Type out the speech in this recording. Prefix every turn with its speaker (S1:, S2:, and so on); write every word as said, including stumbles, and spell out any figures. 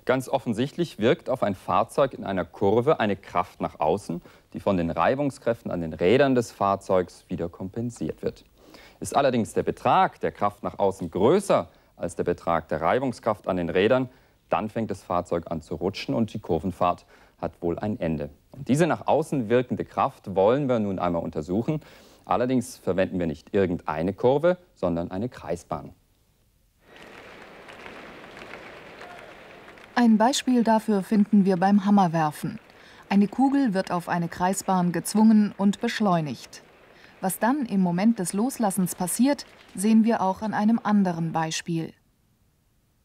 S1: Ganz offensichtlich wirkt auf ein Fahrzeug in einer Kurve eine Kraft nach außen, die von den Reibungskräften an den Rädern des Fahrzeugs wieder kompensiert wird. Ist allerdings der Betrag der Kraft nach außen größer als der Betrag der Reibungskraft an den Rädern, dann fängt das Fahrzeug an zu rutschen und die Kurvenfahrt hat wohl ein Ende. Und diese nach außen wirkende Kraft wollen wir nun einmal untersuchen. Allerdings verwenden wir nicht irgendeine Kurve, sondern eine Kreisbahn.
S2: Ein Beispiel dafür finden wir beim Hammerwerfen. Eine Kugel wird auf eine Kreisbahn gezwungen und beschleunigt. Was dann im Moment des Loslassens passiert, sehen wir auch an einem anderen Beispiel.